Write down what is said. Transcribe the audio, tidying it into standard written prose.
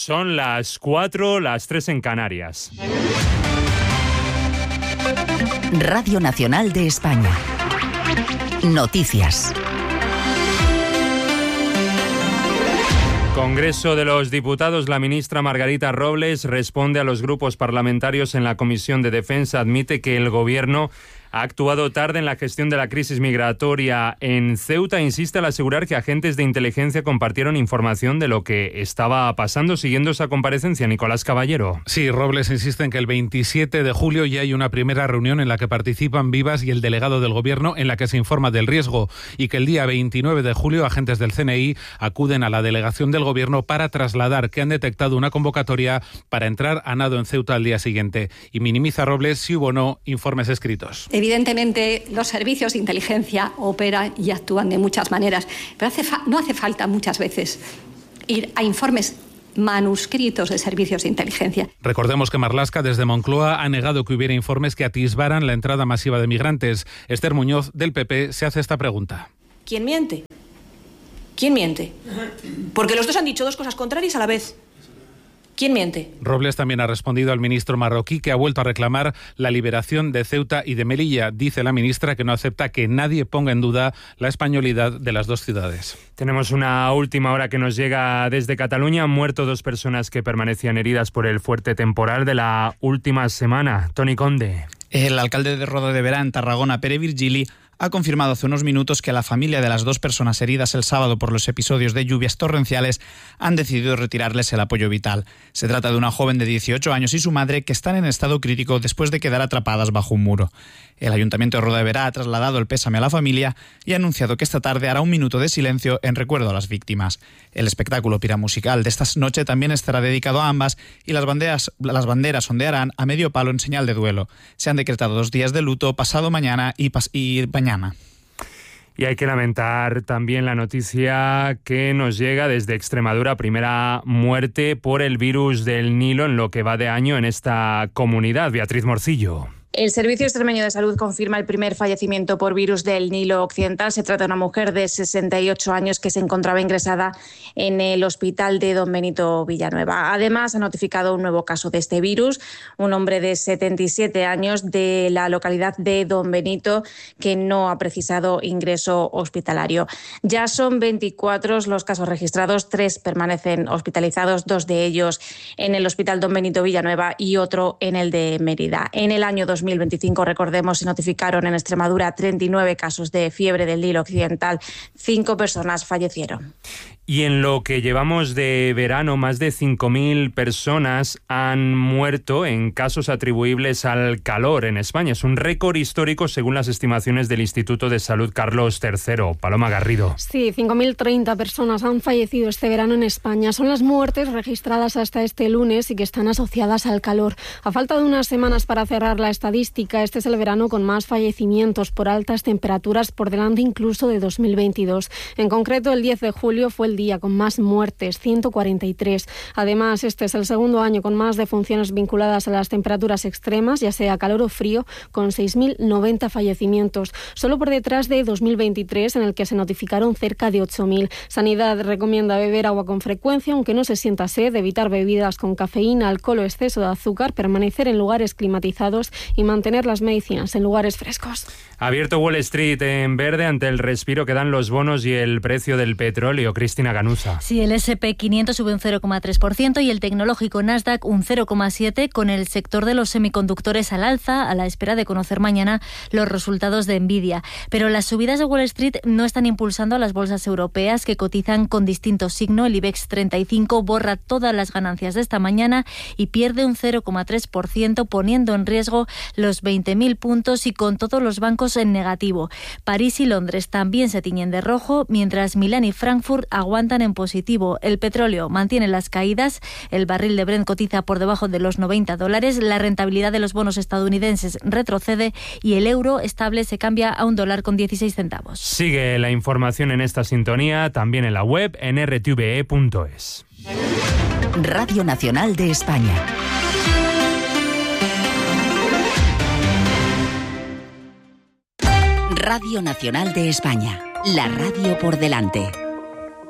Son las 4, las 3 en Canarias. Radio Nacional de España. Noticias. Congreso de los Diputados. La ministra Margarita Robles responde a los grupos parlamentarios en la Comisión de Defensa. Admite que el Gobierno ha actuado tarde en la gestión de la crisis migratoria en Ceuta. Insiste al asegurar que agentes de inteligencia compartieron información de lo que estaba pasando. Siguiendo esa comparecencia, Nicolás Caballero. Sí, Robles insiste en que el 27 de julio ya hay una primera reunión en la que participan Vivas y el delegado del Gobierno, en la que se informa del riesgo, y que el día 29 de julio agentes del CNI acuden a la delegación del Gobierno para trasladar que han detectado una convocatoria para entrar a nado en Ceuta al día siguiente. Y minimiza Robles si hubo o no informes escritos. Evidentemente, los servicios de inteligencia operan y actúan de muchas maneras, pero no hace falta muchas veces ir a informes manuscritos de servicios de inteligencia. Recordemos que Marlaska, desde Moncloa, ha negado que hubiera informes que atisbaran la entrada masiva de migrantes. Esther Muñoz, del PP, se hace esta pregunta. ¿Quién miente? ¿Quién miente? Porque los dos han dicho dos cosas contrarias a la vez. ¿Quién miente? Robles también ha respondido al ministro marroquí, que ha vuelto a reclamar la liberación de Ceuta y de Melilla. Dice la ministra que no acepta que nadie ponga en duda la españolidad de las dos ciudades. Tenemos una última hora que nos llega desde Cataluña. Han muerto 2 personas que permanecían heridas por el fuerte temporal de la última semana. Toni Conde. El alcalde de Roda de Berà, en Tarragona, Pere Virgili, ha confirmado hace unos minutos que la familia de las 2 personas heridas el sábado por los episodios de lluvias torrenciales han decidido retirarles el apoyo vital. Se trata de una joven de 18 años y su madre, que están en estado crítico después de quedar atrapadas bajo un muro. El Ayuntamiento de Roda de Berà ha trasladado el pésame a la familia y ha anunciado que esta tarde hará un minuto de silencio en recuerdo a las víctimas. El espectáculo piramusical de esta noche también estará dedicado a ambas, y las banderas ondearán a medio palo en señal de duelo. Se han decretado 2 días de luto, pasado mañana y mañana. Y hay que lamentar también la noticia que nos llega desde Extremadura. Primera muerte por el virus del Nilo en lo que va de año en esta comunidad. Beatriz Morcillo. El Servicio Extremeño de Salud confirma el primer fallecimiento por virus del Nilo Occidental. Se trata de una mujer de 68 años que se encontraba ingresada en el hospital de Don Benito Villanueva. Además, ha notificado un nuevo caso de este virus, un hombre de 77 años de la localidad de Don Benito, que no ha precisado ingreso hospitalario. Ya son 24 los casos registrados, 3 permanecen hospitalizados, 2 de ellos en el hospital Don Benito Villanueva y otro en el de Mérida. En el año 2025, recordemos, se notificaron en Extremadura 39 casos de fiebre del Nilo Occidental. 5 personas fallecieron. Y en lo que llevamos de verano, más de 5.000 personas han muerto en casos atribuibles al calor en España. Es un récord histórico según las estimaciones del Instituto de Salud Carlos III. Paloma Garrido. Sí, 5.030 personas han fallecido este verano en España. Son las muertes registradas hasta este lunes y que están asociadas al calor. A falta de unas semanas para cerrar la estadística, este es el verano con más fallecimientos por altas temperaturas, por delante incluso de 2022. En concreto, el 10 de julio fue el día con más muertes, 143. Además, este es el segundo año con más defunciones vinculadas a las temperaturas extremas, ya sea calor o frío, con 6.090 fallecimientos, solo por detrás de 2023, en el que se notificaron cerca de 8.000. Sanidad recomienda beber agua con frecuencia, aunque no se sienta sed, evitar bebidas con cafeína, alcohol o exceso de azúcar, permanecer en lugares climatizados y mantener las medicinas en lugares frescos. Abierto Wall Street en verde ante el respiro que dan los bonos y el precio del petróleo. Cristina Ganuza. Sí, el S&P 500 sube un 0,3% y el tecnológico Nasdaq un 0,7%, con el sector de los semiconductores al alza, a la espera de conocer mañana los resultados de Nvidia. Pero las subidas de Wall Street no están impulsando a las bolsas europeas, que cotizan con distinto signo. El IBEX 35 borra todas las ganancias de esta mañana y pierde un 0,3%, poniendo en riesgo los 20.000 puntos y con todos los bancos en negativo. París y Londres también se tiñen de rojo, mientras Milán y Frankfurt aguantan en positivo. El petróleo mantiene las caídas, el barril de Brent cotiza por debajo de los $90, la rentabilidad de los bonos estadounidenses retrocede y el euro estable se cambia a $1,16. Sigue la información en esta sintonía, también en la web, en rtve.es. Radio Nacional de España. Radio Nacional de España, la radio por delante.